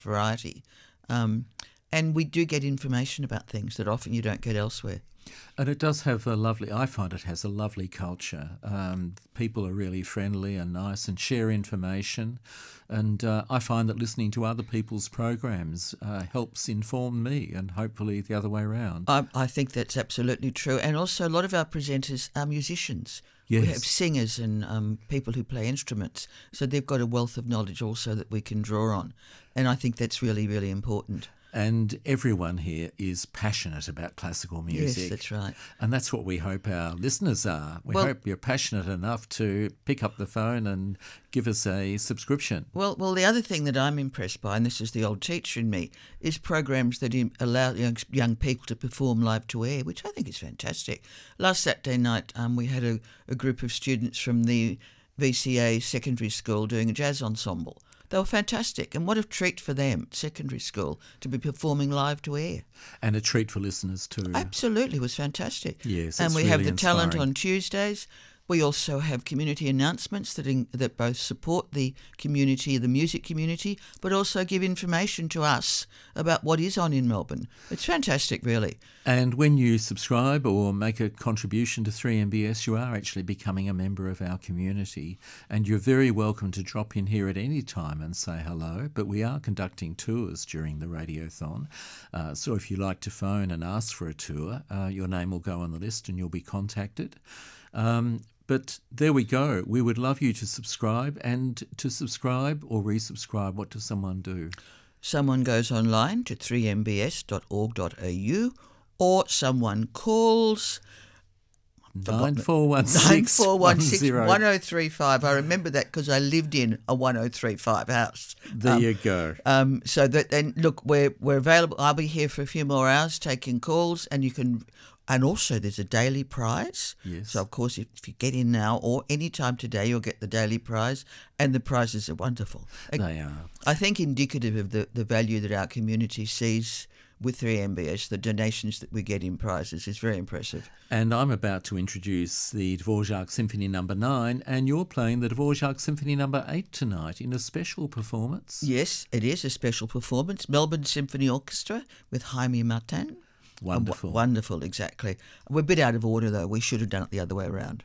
variety. Um, and we do get information about things that often you don't get elsewhere. And it does have I find it has a lovely culture. People are really friendly and nice and share information. And I find that listening to other people's programs helps inform me, and hopefully the other way around. I think that's absolutely true. And also a lot of our presenters are musicians. Yes. We have singers and people who play instruments. So they've got a wealth of knowledge also that we can draw on. And I think that's really, really important. And everyone here is passionate about classical music. Yes, that's right. And that's what we hope our listeners are. We hope you're passionate enough to pick up the phone and give us a subscription. Well, the other thing that I'm impressed by, and this is the old teacher in me, is programs that allow young people to perform live to air, which I think is fantastic. Last Saturday night, we had a group of students from the VCA secondary school doing a jazz ensemble. They were fantastic, and what a treat for them, secondary school, to be performing live to air. And a treat for listeners too. Absolutely, it was fantastic. Yes, and we really have the inspiring. talent on Tuesdays. We also have community announcements that both support the community, the music community, but also give information to us about what is on in Melbourne. It's fantastic, really. And when you subscribe or make a contribution to 3MBS, you are actually becoming a member of our community. And you're very welcome to drop in here at any time and say hello. But we are conducting tours during the Radiothon. So if you like to phone and ask for a tour, your name will go on the list and you'll be contacted. But there we go. We would love you to subscribe. And to subscribe or resubscribe, what does someone do? Someone goes online to 3mbs.org.au, or someone calls 9416 1035. I remember that because I lived in a 1035 house. There you go. So that then look, we're available. I'll be here for a few more hours taking calls, and you can. And also, there's a daily prize. Yes. So, of course, if you get in now or any time today, you'll get the daily prize. And the prizes are wonderful. They are. I think indicative of the value that our community sees with 3MBS, the donations that we get in prizes is very impressive. And I'm about to introduce the Dvorak Symphony No. 9, and you're playing the Dvorak Symphony No. 8 tonight in a special performance. Yes, it is a special performance. Melbourne Symphony Orchestra with Jaime Martin. Wonderful. Wonderful, exactly. We're a bit out of order, though. We should have done it the other way around.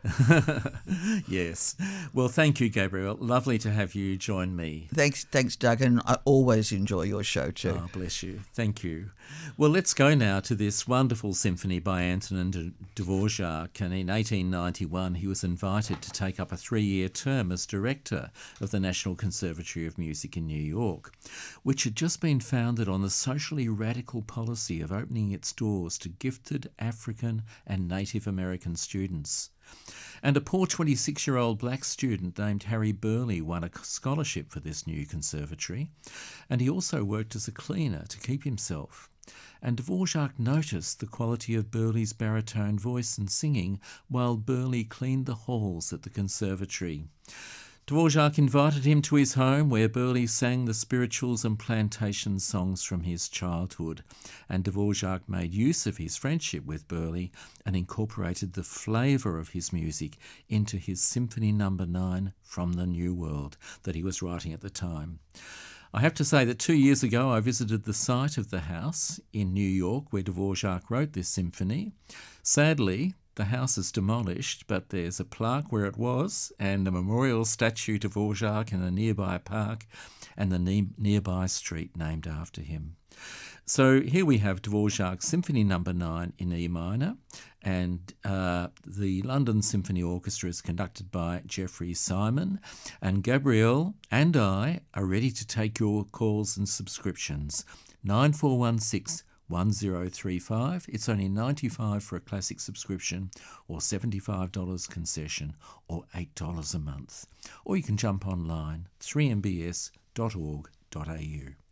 Yes. Well, thank you, Gabrielle. Lovely to have you join me. Thanks, Doug, and I always enjoy your show too. Oh, bless you. Thank you. Well, let's go now to this wonderful symphony by Antonin Dvorak. And in 1891, he was invited to take up a 3-year term as director of the National Conservatory of Music in New York, which had just been founded on the socially radical policy of opening its doors to gifted African and Native American students. And a poor 26-year-old black student named Harry Burleigh won a scholarship for this new conservatory, and he also worked as a cleaner to keep himself. And Dvorak noticed the quality of Burleigh's baritone voice and singing while Burleigh cleaned the halls at the conservatory. Dvorak invited him to his home, where Burleigh sang the spirituals and plantation songs from his childhood, and Dvorak made use of his friendship with Burleigh and incorporated the flavour of his music into his Symphony No. 9 from the New World that he was writing at the time. I have to say that 2 years ago I visited the site of the house in New York where Dvorak wrote this symphony. Sadly, the house is demolished, but there's a plaque where it was and a memorial statue to Dvorak in a nearby park and the nearby street named after him. So here we have Dvorak's Symphony No. 9 in E minor, and the London Symphony Orchestra is conducted by Jeffrey Simon, and Gabrielle and I are ready to take your calls and subscriptions. 9416 1035. It's only $95 for a classic subscription, or $75 concession, or $8 a month. Or you can jump online, 3mbs.org.au.